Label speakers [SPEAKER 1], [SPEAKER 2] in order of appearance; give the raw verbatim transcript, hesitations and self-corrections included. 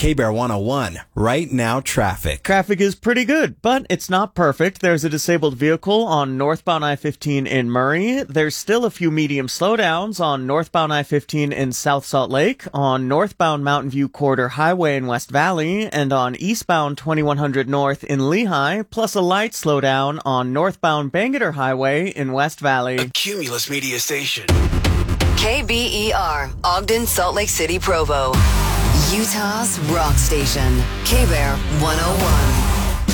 [SPEAKER 1] K-Bear one oh one, right now traffic.
[SPEAKER 2] Traffic is pretty good, but it's not perfect. There's a disabled vehicle on northbound I fifteen in Murray. There's still a few medium slowdowns on northbound I fifteen in South Salt Lake, on northbound Mountain View Corridor Highway in West Valley, and on eastbound twenty-one hundred North in Lehigh, plus a light slowdown on northbound Bangerter Highway in West Valley.
[SPEAKER 1] A Cumulus Media Station.
[SPEAKER 3] K B E R, Ogden, Salt Lake City, Provo. Utah's rock station, K-Bear one oh one.